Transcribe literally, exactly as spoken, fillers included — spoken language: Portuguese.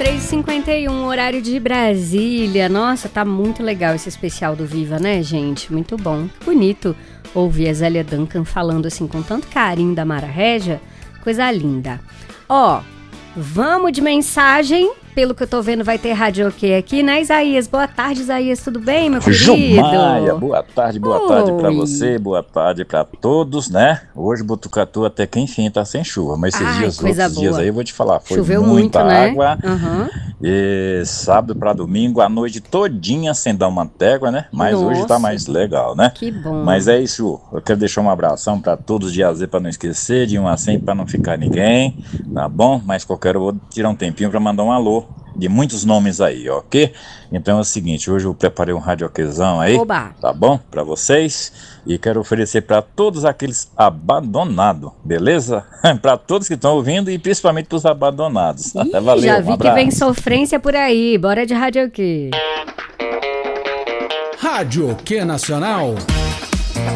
três e cinquenta e um, horário de Brasília. Nossa, tá muito legal esse especial do Viva, né, gente? Muito bom. Bonito ouvir a Zélia Duncan falando assim com tanto carinho da Mara Régia. Coisa linda. Ó, vamos de mensagem. Pelo que eu tô vendo, vai ter radioquê aqui, né, Isaías? Boa tarde, Isaías. Tudo bem, meu querido? Jumaia, boa tarde, boa Oi. tarde pra você, boa tarde pra todos, né? Hoje Botucatu até que enfim tá sem chuva, mas esses Ai, dias, coisa outros boa. dias aí, eu vou te falar, foi Choveu muita muito, né? água. Uhum. E sábado pra domingo, a noite todinha sem dar uma trégua, né? Mas Nossa. hoje tá mais legal, né? Que bom. Mas é isso, eu quero deixar um abração pra todos de A a Z pra não esquecer, de um a cem pra não ficar ninguém, tá bom? Mas qualquer eu vou tirar um tempinho pra mandar um alô de muitos nomes aí, ok? Então é o seguinte, hoje eu preparei um radioquezão aí, Oba. tá bom? Pra vocês, e quero oferecer pra todos aqueles abandonados, beleza? Pra todos que estão ouvindo e principalmente pros abandonados. Ih, Valeu, já um vi que abraço. vem sofrência por aí. Bora de radioquê. Radioquê Nacional.